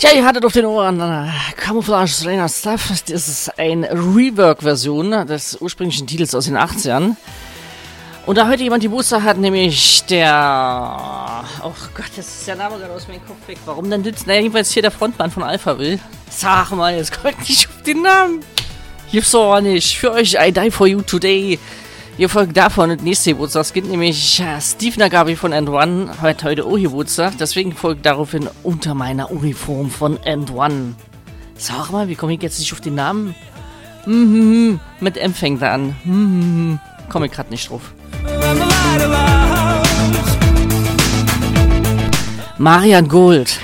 Tja, ihr hattet auf den Ohren Camouflage Rainer Stuff. Das ist eine Rework-Version des ursprünglichen Titels aus den 80ern. Und da heute jemand die Booster hat, nämlich der... Oh Gott, das ist der Name gerade aus meinem Kopf weg. Warum denn das? Naja, jedenfalls hier der Frontmann von Alphaville. Sag mal, jetzt kommt nicht auf den Namen. Gibt's doch nicht. Für euch, I die for you today. Ihr folgt davon und nächste Geburtstag gibt nämlich Steve Nagabi von End One hat heute auch Geburtstag, deswegen folgt daraufhin unter meiner Uniform von End One. Sag mal, wie komme ich jetzt nicht auf den Namen? Mit M fängt er an. Komme ich gerade nicht drauf. Marian Gold.